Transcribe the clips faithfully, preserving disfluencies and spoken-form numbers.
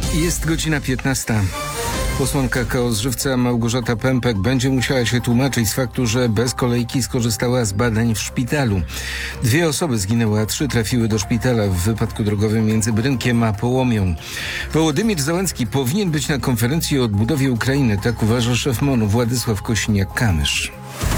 Jest godzina piętnasta. Posłanka K O z Żywca Małgorzata Pępek będzie musiała się tłumaczyć z faktu, że bez kolejki skorzystała z badań w szpitalu. Dwie osoby zginęły, a trzy trafiły do szpitala w wypadku drogowym między Brynkiem a Połomią. Wołodymyr Zełenski powinien być na konferencji o odbudowie Ukrainy, tak uważa szef MON-u Władysław Kosiniak-Kamysz.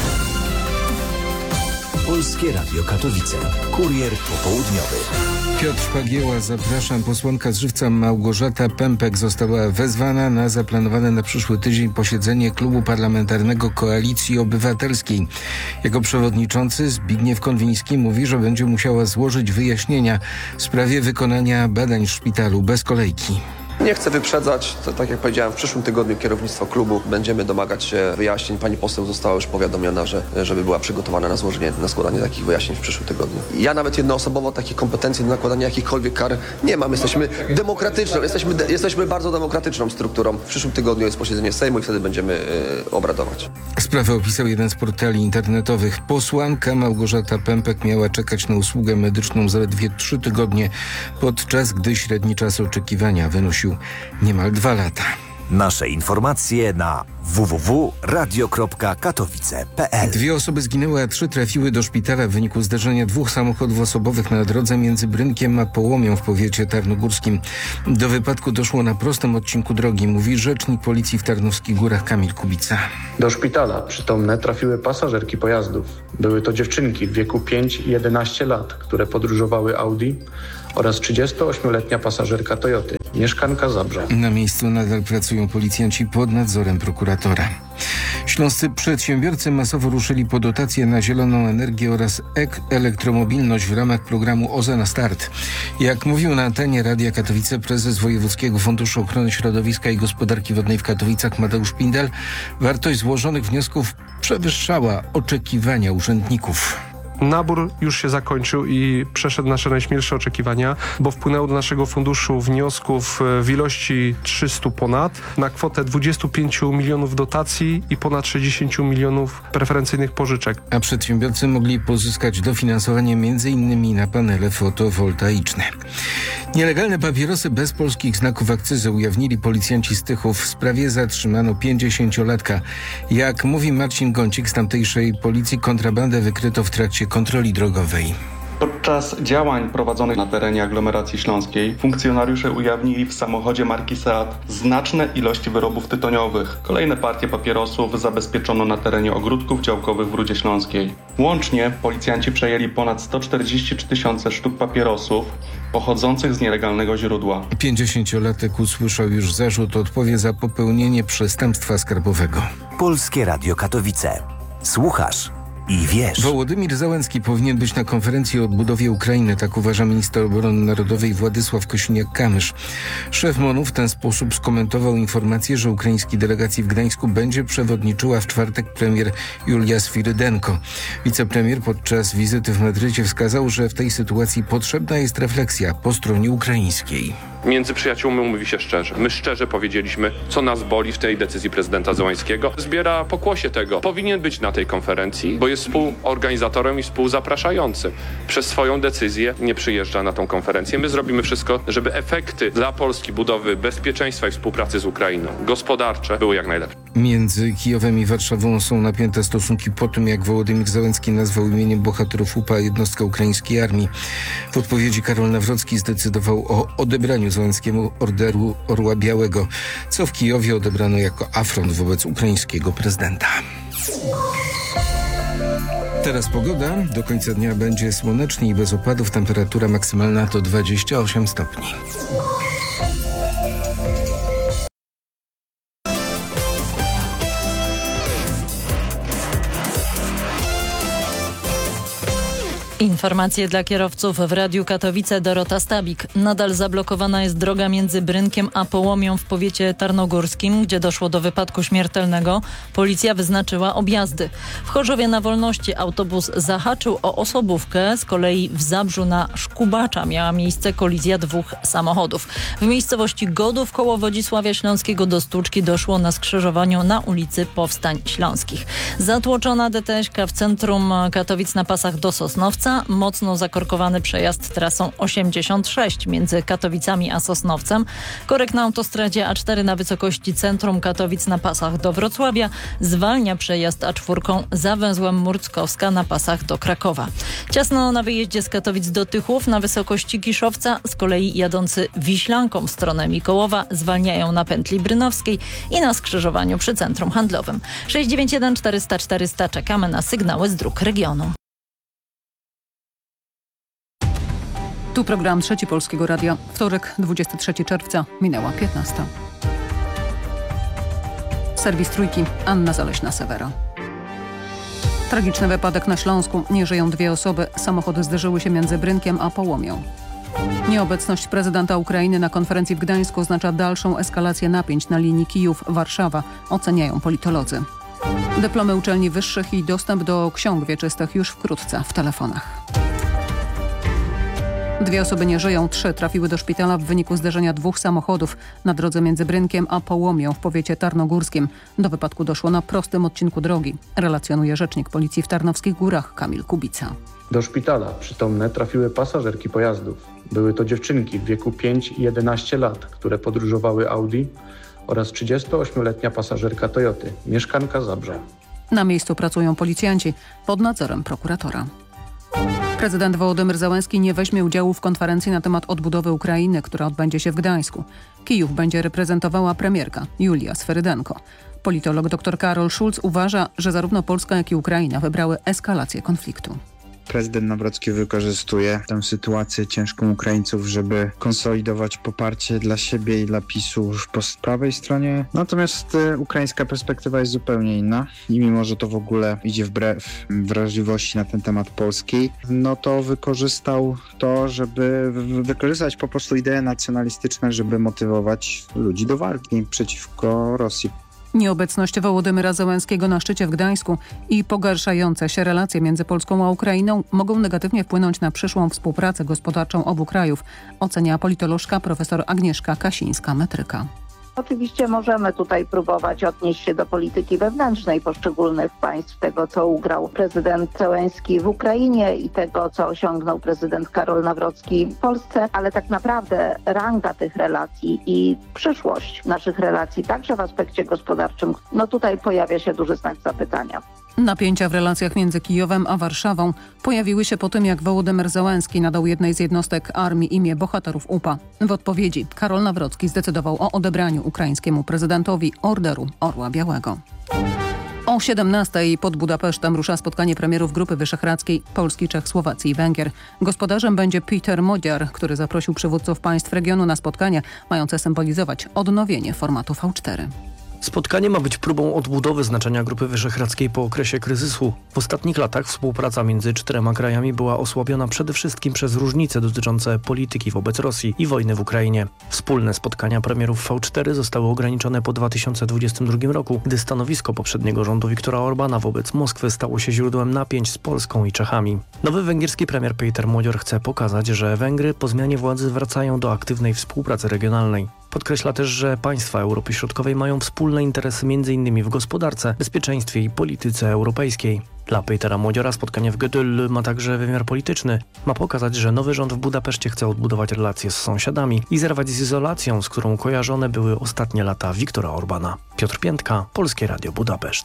Polskie Radio Katowice. Kurier popołudniowy. Piotr Pagieła, zapraszam. Posłanka z Żywca Małgorzata Pępek została wezwana na zaplanowane na przyszły tydzień posiedzenie Klubu Parlamentarnego Koalicji Obywatelskiej. Jego przewodniczący Zbigniew Konwiński mówi, że będzie musiała złożyć wyjaśnienia w sprawie wykonania badań w szpitalu bez kolejki. Nie chcę wyprzedzać, to, tak jak powiedziałem, w przyszłym tygodniu kierownictwo klubu będziemy domagać się wyjaśnień. Pani poseł została już powiadomiona, że żeby była przygotowana na złożenie, na składanie takich wyjaśnień w przyszłym tygodniu. Ja nawet jednoosobowo takich kompetencji do nakładania jakichkolwiek kar nie mam. Jesteśmy demokratyczną, jesteśmy, de, jesteśmy bardzo demokratyczną strukturą. W przyszłym tygodniu jest posiedzenie Sejmu i wtedy będziemy yy, obradować. Sprawę opisał jeden z portali internetowych. Posłanka Małgorzata Pępek miała czekać na usługę medyczną zaledwie trzy tygodnie, podczas gdy średni czas oczekiwania wynosił niemal dwa lata. Nasze informacje na w w w kropka radio kropka katowice kropka p l. Dwie osoby zginęły, a trzy trafiły do szpitala w wyniku zderzenia dwóch samochodów osobowych na drodze między Brynkiem a Połomią w powiecie tarnogórskim. Do wypadku doszło na prostym odcinku drogi, mówi rzecznik policji w Tarnowskich Górach Kamil Kubica. Do szpitala przytomne trafiły pasażerki pojazdów. Były to dziewczynki w wieku pięć i jedenaście lat, które podróżowały Audi, oraz trzydziestoośmioletnia pasażerka Toyoty, mieszkanka Zabrza. Na miejscu nadal pracują policjanci pod nadzorem prokuratora. Śląscy przedsiębiorcy masowo ruszyli po dotacje na zieloną energię oraz elektromobilność w ramach programu O Z E na start. Jak mówił na antenie Radia Katowice prezes Wojewódzkiego Funduszu Ochrony Środowiska i Gospodarki Wodnej w Katowicach Mateusz Pindel, wartość złożonych wniosków przewyższała oczekiwania urzędników. Nabór już się zakończył i przeszedł nasze najśmielsze oczekiwania, bo wpłynęło do naszego funduszu wniosków w ilości trzysta ponad na kwotę dwadzieścia pięć milionów dotacji i ponad sześćdziesiąt milionów preferencyjnych pożyczek. A przedsiębiorcy mogli pozyskać dofinansowanie między innymi na panele fotowoltaiczne. Nielegalne papierosy bez polskich znaków akcyzy ujawnili policjanci z Tychów. W sprawie zatrzymano pięćdziesięciolatka. Jak mówi Marcin Gącik z tamtejszej policji, kontrabandę wykryto w trakcie kontroli drogowej. Podczas działań prowadzonych na terenie aglomeracji śląskiej funkcjonariusze ujawnili w samochodzie marki Seat znaczne ilości wyrobów tytoniowych. Kolejne partie papierosów zabezpieczono na terenie ogródków działkowych w Rudzie Śląskiej. Łącznie policjanci przejęli ponad sto czterdzieści trzy tysiące sztuk papierosów pochodzących z nielegalnego źródła. pięćdziesięciolatek usłyszał już zarzut, odpowie za popełnienie przestępstwa skarbowego. Polskie Radio Katowice. Słuchasz i wiesz. Wołodymyr Zełenski powinien być na konferencji o odbudowie Ukrainy, tak uważa minister obrony narodowej Władysław Kosiniak-Kamysz. Szef MON-u w ten sposób skomentował informację, że ukraińskiej delegacji w Gdańsku będzie przewodniczyła w czwartek premier Julia Swirydenko. Wicepremier podczas wizyty w Madrycie wskazał, że w tej sytuacji potrzebna jest refleksja po stronie ukraińskiej. Między przyjaciółmi mówi się szczerze. My szczerze powiedzieliśmy, co nas boli w tej decyzji prezydenta Zełenskiego. Zbiera pokłosie tego. Powinien być na tej konferencji, bo jest współorganizatorem i współzapraszającym. Przez swoją decyzję nie przyjeżdża na tą konferencję. My zrobimy wszystko, żeby efekty dla Polski budowy bezpieczeństwa i współpracy z Ukrainą gospodarcze były jak najlepsze. Między Kijowem i Warszawą są napięte stosunki po tym, jak Wołodymyr Zełenski nazwał imieniem bohaterów U P A jednostkę ukraińskiej armii. W odpowiedzi Karol Nawrocki zdecydował o odebraniu Zełenskiemu Orderu Orła Białego, co w Kijowie odebrano jako afront wobec ukraińskiego prezydenta. Teraz pogoda. Do końca dnia będzie słonecznie i bez opadów. Temperatura maksymalna to dwadzieścia osiem stopni. Informacje dla kierowców w Radiu Katowice. Dorota Stabik. Nadal zablokowana jest droga między Brynkiem a Połomią w powiecie tarnogórskim, gdzie doszło do wypadku śmiertelnego. Policja wyznaczyła objazdy. W Chorzowie na Wolności autobus zahaczył o osobówkę. Z kolei w Zabrzu na Szkubacza miała miejsce kolizja dwóch samochodów. W miejscowości Godów koło Wodzisławia Śląskiego do stłuczki doszło na skrzyżowaniu na ulicy Powstań Śląskich. Zatłoczona D T S-ka w centrum Katowic na pasach do Sosnowca. Katowice-Słubica, mocno zakorkowany przejazd trasą osiemdziesiąt sześć między Katowicami a Sosnowcem, korek na autostradzie A cztery na wysokości centrum Katowic na pasach do Wrocławia, zwalnia przejazd A cztery za węzłem Murckowska na pasach do Krakowa. Ciasno na wyjeździe z Katowic do Tychów na wysokości Kiszowca, z kolei jadący Wiślanką w stronę Mikołowa zwalniają na pętli Brynowskiej i na skrzyżowaniu przy centrum handlowym. sześć dziewięć jeden czterysta czterysta czekamy na sygnały z dróg regionu. Tu program Trzeci Polskiego Radia. Wtorek, dwudziestego trzeciego czerwca, minęła piętnasta. Serwis Trójki, Anna Zaleśna-Sewera. Tragiczny wypadek na Śląsku. Nie żyją dwie osoby. Samochody zderzyły się między Brynkiem a Połomią. Nieobecność prezydenta Ukrainy na konferencji w Gdańsku oznacza dalszą eskalację napięć na linii Kijów-Warszawa, oceniają politolodzy. Dyplomy uczelni wyższych i dostęp do ksiąg wieczystych już wkrótce w telefonach. Dwie osoby nie żyją, trzy trafiły do szpitala w wyniku zderzenia dwóch samochodów na drodze między Brynkiem a Połomią w powiecie tarnogórskim. Do wypadku doszło na prostym odcinku drogi, relacjonuje rzecznik policji w Tarnowskich Górach Kamil Kubica. Do szpitala przytomne trafiły pasażerki pojazdów. Były to dziewczynki w wieku pięć i jedenaście lat, które podróżowały Audi oraz trzydziestoośmioletnia pasażerka Toyoty, mieszkanka Zabrza. Na miejscu pracują policjanci pod nadzorem prokuratora. Prezydent Wołodymyr Zełenski nie weźmie udziału w konferencji na temat odbudowy Ukrainy, która odbędzie się w Gdańsku. Kijów będzie reprezentowała premierka Julia Sferydenko. Politolog dr Karol Schulz uważa, że zarówno Polska, jak i Ukraina wybrały eskalację konfliktu. Prezydent Nawrocki wykorzystuje tę sytuację ciężką Ukraińców, żeby konsolidować poparcie dla siebie i dla PiSu po prawej stronie. Natomiast y, ukraińska perspektywa jest zupełnie inna i mimo, że to w ogóle idzie wbrew wrażliwości na ten temat polskiej, no to wykorzystał to, żeby w- wykorzystać po prostu idee nacjonalistyczne, żeby motywować ludzi do walki przeciwko Rosji. Nieobecność Wołodymyra Zełenskiego na szczycie w Gdańsku i pogarszające się relacje między Polską a Ukrainą mogą negatywnie wpłynąć na przyszłą współpracę gospodarczą obu krajów, ocenia politolożka profesor Agnieszka Kasińska-Metryka. Oczywiście możemy tutaj próbować odnieść się do polityki wewnętrznej poszczególnych państw, tego co ugrał prezydent Zełenski w Ukrainie i tego co osiągnął prezydent Karol Nawrocki w Polsce, ale tak naprawdę ranga tych relacji i przyszłość naszych relacji, także w aspekcie gospodarczym, no tutaj pojawia się duży znak zapytania. Napięcia w relacjach między Kijowem a Warszawą pojawiły się po tym, jak Wołodymyr Zełenski nadał jednej z jednostek armii imię bohaterów U P A. W odpowiedzi Karol Nawrocki zdecydował o odebraniu ukraińskiemu prezydentowi Orderu Orła Białego. O siedemnastej pod Budapesztem rusza spotkanie premierów Grupy Wyszehradzkiej Polski, Czech, Słowacji i Węgier. Gospodarzem będzie Peter Modziar, który zaprosił przywódców państw regionu na spotkanie mające symbolizować odnowienie formatu V cztery. Spotkanie ma być próbą odbudowy znaczenia Grupy Wyszehradzkiej po okresie kryzysu. W ostatnich latach współpraca między czterema krajami była osłabiona przede wszystkim przez różnice dotyczące polityki wobec Rosji i wojny w Ukrainie. Wspólne spotkania premierów V cztery zostały ograniczone po dwa tysiące dwudziestym drugim roku, gdy stanowisko poprzedniego rządu Viktora Orbána wobec Moskwy stało się źródłem napięć z Polską i Czechami. Nowy węgierski premier Peter Modzior chce pokazać, że Węgry po zmianie władzy wracają do aktywnej współpracy regionalnej. Podkreśla też, że państwa Europy Środkowej mają wspólne interesy między innymi w gospodarce, bezpieczeństwie i polityce europejskiej. Dla Petera Modziora spotkanie w Gödöllü ma także wymiar polityczny. Ma pokazać, że nowy rząd w Budapeszcie chce odbudować relacje z sąsiadami i zerwać z izolacją, z którą kojarzone były ostatnie lata Viktora Orbána. Piotr Piętka, Polskie Radio Budapeszt.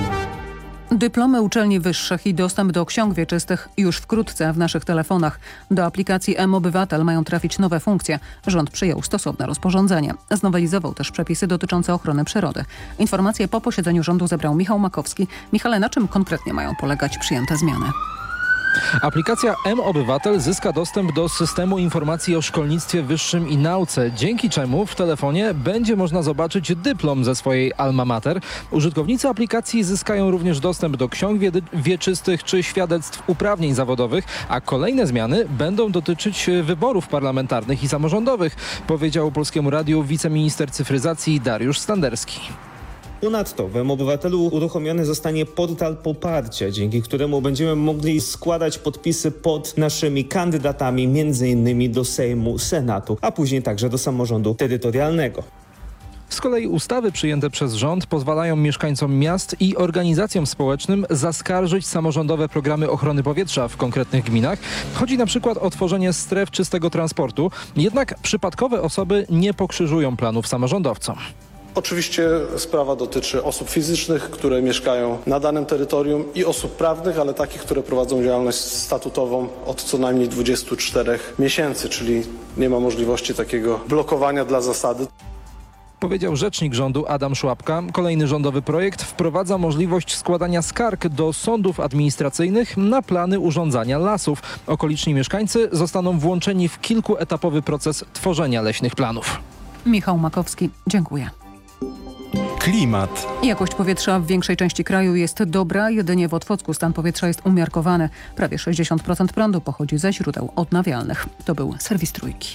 Dyplomy uczelni wyższych i dostęp do ksiąg wieczystych już wkrótce w naszych telefonach. Do aplikacji M-Obywatel mają trafić nowe funkcje. Rząd przyjął stosowne rozporządzenie. Znowelizował też przepisy dotyczące ochrony przyrody. Informacje po posiedzeniu rządu zebrał Michał Makowski. Michale, na czym konkretnie mają polegać przyjęte zmiany? Aplikacja M-Obywatel zyska dostęp do systemu informacji o szkolnictwie wyższym i nauce, dzięki czemu w telefonie będzie można zobaczyć dyplom ze swojej alma mater. Użytkownicy aplikacji zyskają również dostęp do ksiąg wieczystych czy świadectw uprawnień zawodowych, a kolejne zmiany będą dotyczyć wyborów parlamentarnych i samorządowych, powiedział Polskiemu Radiu wiceminister cyfryzacji Dariusz Standerski. Ponadto w M-Obywatelu uruchomiony zostanie portal poparcia, dzięki któremu będziemy mogli składać podpisy pod naszymi kandydatami, między innymi do Sejmu, Senatu, a później także do samorządu terytorialnego. Z kolei ustawy przyjęte przez rząd pozwalają mieszkańcom miast i organizacjom społecznym zaskarżyć samorządowe programy ochrony powietrza w konkretnych gminach. Chodzi na przykład o tworzenie stref czystego transportu. Jednak przypadkowe osoby nie pokrzyżują planów samorządowcom. Oczywiście sprawa dotyczy osób fizycznych, które mieszkają na danym terytorium i osób prawnych, ale takich, które prowadzą działalność statutową od co najmniej dwudziestu czterech miesięcy, czyli nie ma możliwości takiego blokowania dla zasady. Powiedział rzecznik rządu Adam Szłapka. Kolejny rządowy projekt wprowadza możliwość składania skarg do sądów administracyjnych na plany urządzania lasów. Okoliczni mieszkańcy zostaną włączeni w kilkuetapowy proces tworzenia leśnych planów. Michał Makowski, dziękuję. Klimat. Jakość powietrza w większej części kraju jest dobra, jedynie w Otwocku stan powietrza jest umiarkowany. Prawie sześćdziesiąt procent prądu pochodzi ze źródeł odnawialnych. To był serwis Trójki.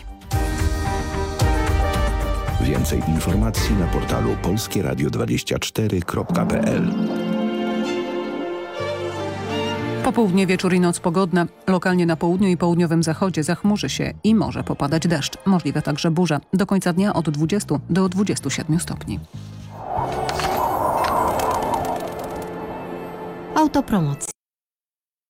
Więcej informacji na portalu polskie radio dwadzieścia cztery kropka p l. Popołudnie, wieczór i noc pogodne. Lokalnie na południu i południowym zachodzie zachmurzy się i może popadać deszcz. Możliwe także burza. Do końca dnia od dwudziestu do dwudziestu siedmiu stopni. Autopromocja.